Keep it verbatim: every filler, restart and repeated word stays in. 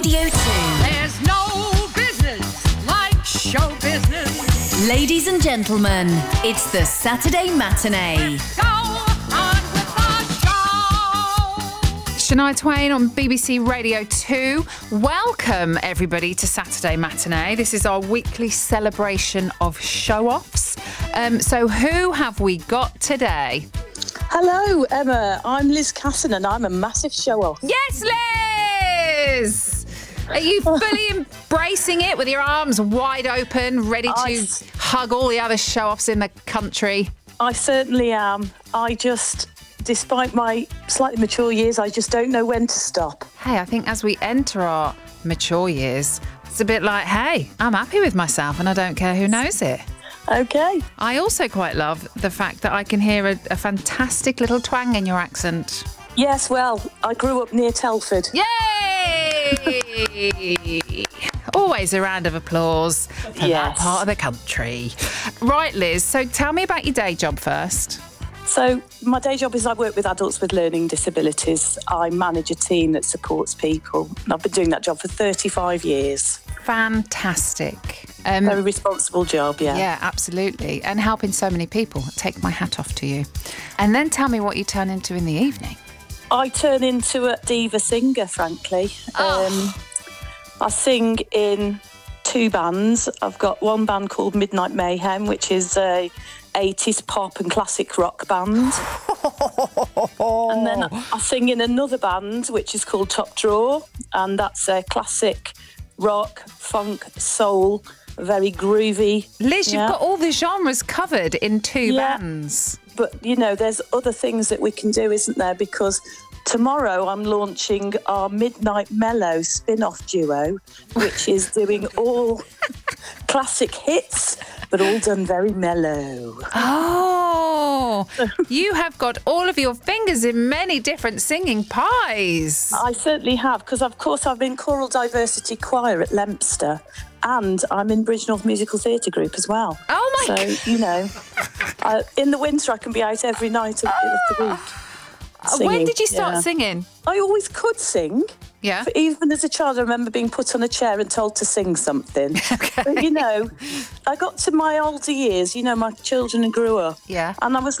Radio two. There's no business like show business. Ladies and gentlemen, it's the Saturday Matinee. Go on with the show. Shania Twain on B B C Radio two. Welcome, everybody, to Saturday Matinee. This is our weekly celebration of show-offs. Um, so who have we got today? Hello, Emma. I'm Liz Casson and I'm a massive show-off. Yes, Liz! Are you fully embracing it with your arms wide open, ready to I... hug all the other show-offs in the country? I certainly am. I just, despite my slightly mature years, I just don't know when to stop. Hey, I think as we enter our mature years, it's a bit like, hey, I'm happy with myself and I don't care who knows it. Okay. I also quite love the fact that I can hear a, a fantastic little twang in your accent. Yes, well, I grew up near Telford. Yay! Always a round of applause for that Yes. part of the country. Right, Liz, so tell me about your day job first. So my day job is I work with adults with learning disabilities. I manage a team that supports people. And I've been doing that job for thirty-five years. Fantastic. Um, Very responsible job, yeah. yeah, absolutely. And helping so many people. Take my hat off to you. And then tell me what you turn into in the evening. I turn into a diva singer, frankly. Oh. Um, I sing in two bands. I've got one band called Midnight Mayhem, which is a eighties pop and classic rock band. And then I sing in another band, which is called Top Drawer, and that's a classic rock, funk, soul, very groovy. Liz, Yeah. you've got all the genres covered in two Yeah. bands. But, you know, there's other things that we can do, isn't there? Because tomorrow I'm launching our Midnight Mellow spin-off duo, which is doing all classic hits, but all done very mellow. Oh, you have got all of your fingers in many different singing pies. I certainly have, because, of course, I've been Choral Diversity Choir at Lempster, and I'm in Bridgnorth Musical Theatre Group as well. Oh, my So, you know, I, in the winter I can be out every night of, of the week. When singing, did you start yeah. singing? I always could sing. Yeah. But even as a child, I remember being put on a chair and told to sing something. Okay. But, you know, I got to my older years, you know, my children grew up. Yeah. And I was